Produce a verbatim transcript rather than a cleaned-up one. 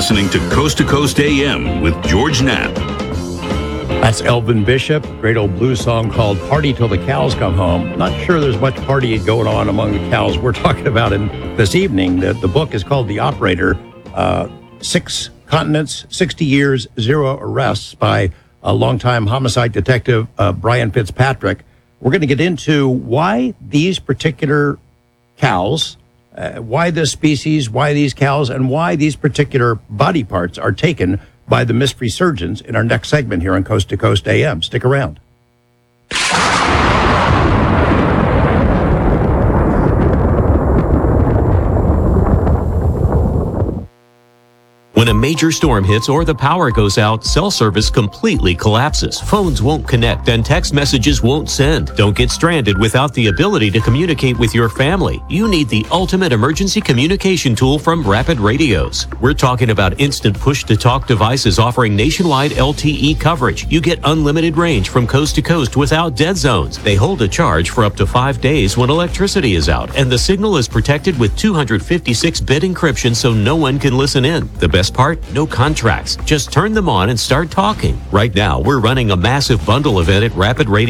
listening to Coast to Coast A M with George Knapp. That's Elvin Bishop, great old blues song called Party Till the Cows Come Home. Not sure there's much partying going on among the cows we're talking about in this evening. The, the book is called The Operator, uh, Six Continents, sixty years, Zero Arrests by a longtime homicide detective, uh, Brian Fitzpatrick. We're going to get into why these particular cows, uh, why this species, why these cows, and why these particular body parts are taken by the mystery surgeons in our next segment here on Coast to Coast A M. Stick around. When a major storm hits or the power goes out, cell service completely collapses. Phones won't connect and text messages won't send. Don't get stranded without the ability to communicate with your family. You need the ultimate emergency communication tool from Rapid Radios. We're talking about instant push-to-talk devices offering nationwide L T E coverage. You get unlimited range from coast to coast without dead zones. They hold a charge for up to five days when electricity is out, and the signal is protected with two hundred fifty-six bit encryption so no one can listen in. The best part? No contracts. Just turn them on and start talking. Right now, we're running a massive bundle event at Rapid Radio.